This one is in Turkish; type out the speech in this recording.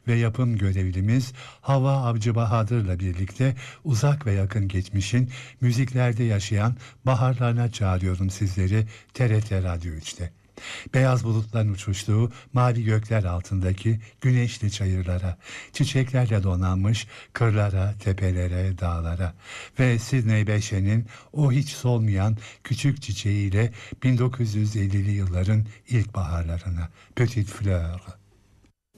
ve yapım görevlimiz Hava Avcı Bahadır'la birlikte uzak ve yakın geçmişin müziklerde yaşayan baharlarına çağırıyorum sizleri TRT Radyo 3'te. Beyaz bulutların uçuştuğu mavi gökler altındaki güneşli çayırlara, çiçeklerle donanmış kırlara, tepelere, dağlara ve Sidney Bechet'in o hiç solmayan küçük çiçeğiyle 1950'li yılların ilk baharlarına, Petite Fleur.